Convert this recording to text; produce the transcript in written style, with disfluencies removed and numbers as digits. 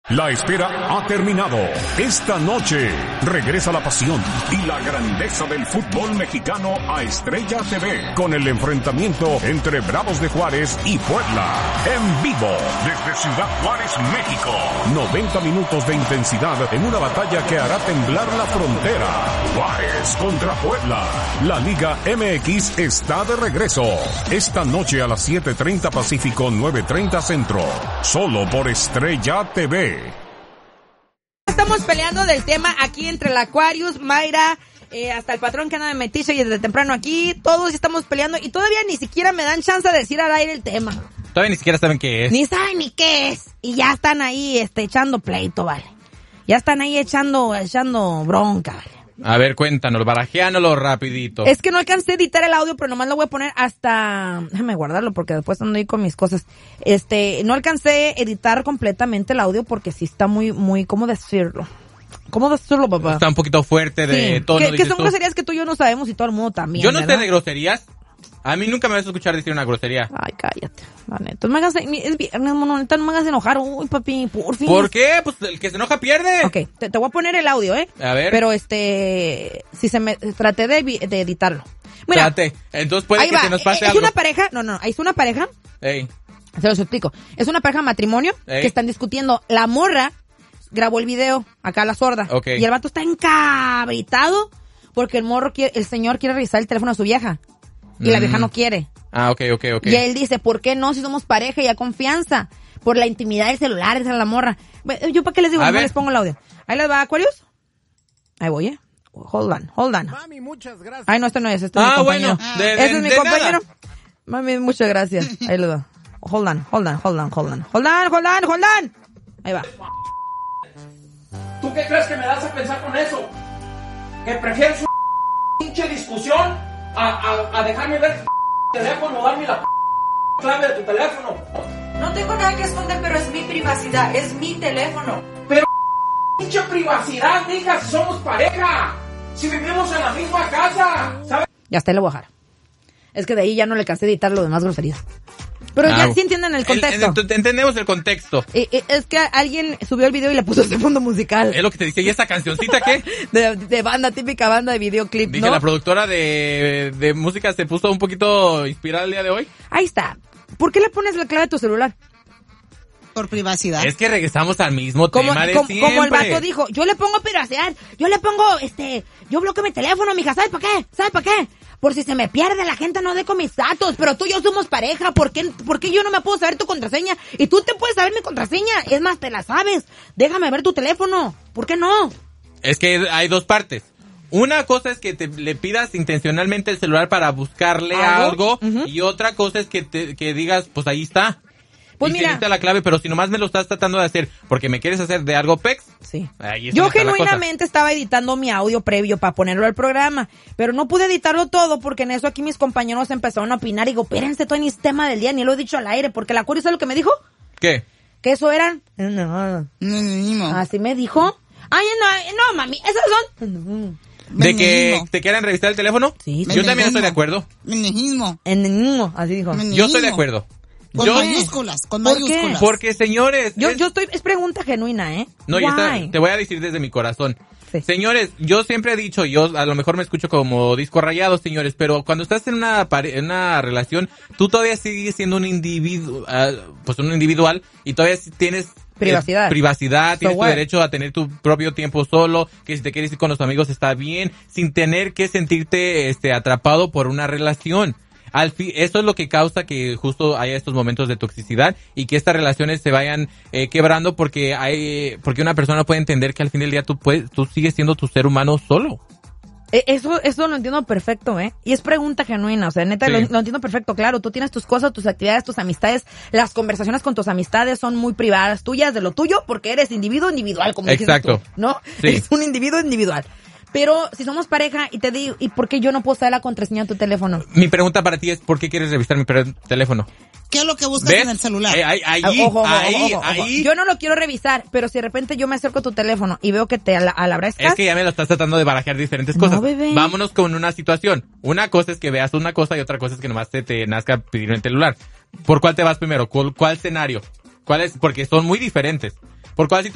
La espera ha terminado. Esta noche regresa la pasión y la grandeza del fútbol mexicano a Estrella TV con el enfrentamiento entre Bravos de Juárez y Puebla. En vivo desde Ciudad Juárez, México. 90 minutos de intensidad en una batalla que hará temblar la frontera. Juárez contra Puebla. La Liga MX está de regreso. Esta noche a las 7:30 Pacífico, 9:30 Centro. Solo por Estrella TV. Estamos peleando del tema aquí entre el Aquarius, Mayra, hasta el patrón que anda de metiche y desde temprano aquí. Todos estamos peleando y todavía ni siquiera me dan chance de decir al aire el tema. Todavía ni siquiera saben qué es. Ni saben ni qué es. Y ya están ahí echando pleito, vale. Ya están ahí echando bronca, vale. A ver, cuéntanos, barajeánoslo rapidito. Es que no alcancé a editar el audio, pero nomás lo voy a poner hasta... Déjame guardarlo porque después ando ahí con mis cosas. No alcancé a editar completamente el audio porque sí está muy... ¿Cómo decirlo? ¿Cómo decirlo, papá? Está un poquito fuerte de tono. Que son groserías que tú y yo no sabemos y todo el mundo también, Yo no ¿verdad? sé de groserías. A mí nunca me vas a escuchar decir una grosería. Ay, cállate. La neta. No me hagas... Es viernes, mono. Neta, no me hagas enojar. Uy, papi, por fin. ¿Por qué? Pues el que se enoja pierde. Ok, te voy a poner el audio, A ver. Pero si se me... Traté de editarlo. Mira, Trate. Entonces puede que se nos pase es algo. una pareja... No, es una pareja... Ey. Se los explico. Es una pareja matrimonio que están discutiendo. La morra grabó el video, acá la sorda. Okay. Y el vato está encabritado porque el señor quiere revisar el teléfono de su vieja. Y la vieja no quiere. Ah, ok. Y él dice, ¿por qué no? Si somos pareja y hay confianza. Por la intimidad del celular, esa es la morra. ¿Yo para qué les digo? No les pongo el audio. Ahí les va, Aquarius. Ahí voy, Hold on. Mami, muchas gracias. Ay, no, este no es. Este es mi compañero. Bueno. Este es mi compañero. Mami, muchas gracias. Ahí les va. Hold on. Ahí va. ¿Tú qué crees que me das a pensar con eso? ¿Que prefieres una pinche discusión a dejarme ver tu teléfono o darme la clave de tu teléfono? No tengo nada que esconder, pero es mi privacidad, es mi teléfono. Pero pinche privacidad, mija, si somos pareja, si vivimos en la misma casa, ¿sabes? Ya está, le voy a bajar. Es que de ahí ya no le cansé de editar lo demás groserías. Pero ya sí entienden el contexto. Entendemos el contexto. Es que alguien subió el video y le puso ese fondo musical. Es lo que te dice. ¿Y esa cancioncita qué? de banda, típica banda de videoclip, Dije, ¿no? la productora de música se puso un poquito inspirada el día de hoy. Ahí está. ¿Por qué le pones la clave de tu celular? Por privacidad. Es que regresamos al mismo tema de siempre. Como el vato dijo, yo le pongo privacidad, yo le pongo, yo bloqueo mi teléfono, mija, ¿sabes para qué? ¿Sabes para qué? Por si se me pierde, la gente no dé con mis datos, pero tú y yo somos pareja, ¿por qué yo no me puedo saber tu contraseña? Y tú te puedes saber mi contraseña, es más, te la sabes, déjame ver tu teléfono, ¿por qué no? Es que hay dos partes. Una cosa es que le pidas intencionalmente el celular para buscarle algo, y otra cosa es que digas, pues ahí está. Pues y mira, necesita la clave, pero si nomás me lo estás tratando de hacer porque me quieres hacer de algo pex. Sí. Ahí es Yo donde está la cosa. genuinamente estaba editando mi audio previo para ponerlo al programa, pero no pude editarlo todo porque en eso aquí mis compañeros empezaron a opinar y digo, espérense, todo en este tema del día, ni lo he dicho al aire, porque la Aquarius, ¿sabes lo que me dijo? ¿Qué? Que eso eran... Así me dijo. Ay, no, mami, esas son... ¿De que te quieran revisar el teléfono? Sí. Yo también estoy de acuerdo. Así dijo. Yo estoy de acuerdo. Con mayúsculas. Porque, señores... Es pregunta genuina, ¿eh? No, te voy a decir desde mi corazón. Sí. Señores, yo siempre he dicho, yo a lo mejor me escucho como disco rayado, señores, pero cuando estás en una relación, tú todavía sigues siendo un individuo, pues un individual, y todavía tienes... Privacidad, tienes tu derecho a tener tu propio tiempo solo, que si te quieres ir con los amigos está bien, sin tener que sentirte atrapado por una relación. Eso es lo que causa que justo haya estos momentos de toxicidad y que estas relaciones se vayan quebrando porque una persona puede entender que al fin del día tú sigues siendo tu ser humano solo. Eso lo entiendo perfecto, y es pregunta genuina, o sea, neta, sí. Lo entiendo perfecto, claro, tú tienes tus cosas, tus actividades, tus amistades, las conversaciones con tus amistades son muy privadas tuyas, de lo tuyo, porque eres individual, como dijiste tú, ¿no? Sí. Eres un individuo individual. Pero si somos pareja y te digo, ¿y por qué yo no puedo saber la contraseña de tu teléfono? Mi pregunta para ti es, ¿por qué quieres revisar mi teléfono? ¿Qué es lo que buscas en el celular? Ahí. Yo no lo quiero revisar, pero si de repente yo me acerco a tu teléfono y veo que te alabrescas... Es que ya me lo estás tratando de barajear diferentes cosas. No, bebé. Vámonos con una situación. Una cosa es que veas una cosa y otra cosa es que nomás te nazca pedir el celular. ¿Por cuál te vas primero? ¿Cuál escenario? ¿Cuál es? Porque son muy diferentes. ¿Por cuál